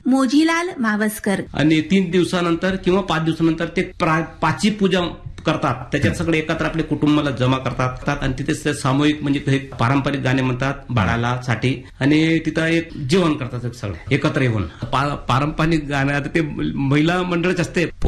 मोजीलाल मावसकर. आणि 3 दिवसानंतर किंवा 5 दिवसानंतर ते पाची पूजा करतात. त्याच्यात सगळे एकत्र आपले कुटुंबाला जमा करतात आणि तिथे सामूहिक म्हणजे पारंपरिक गाणे म्हणतात बाळाला साठी आणि तिथं एक जेवण करतात सगळे एकत्र येऊन. पारंपरिक गाणं ते महिला मंडळच असते.